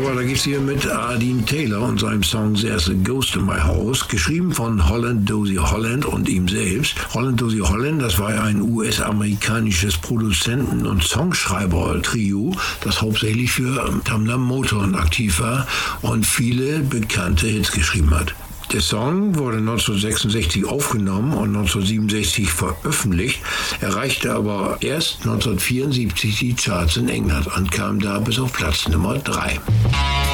weiter geht's hier mit Dean Taylor und seinem Song There's a Ghost in My House, geschrieben von Holland Dozier Holland und ihm selbst. Holland Dozier Holland, das war ja ein US-amerikanisches Produzenten- und Songschreiber-Trio, das hauptsächlich für Tamla Motown aktiv war und viele bekannte Hits geschrieben hat. Der Song wurde 1966 aufgenommen und 1967 veröffentlicht, erreichte aber erst 1974 die Charts in England und kam da bis auf Platz Nummer 3.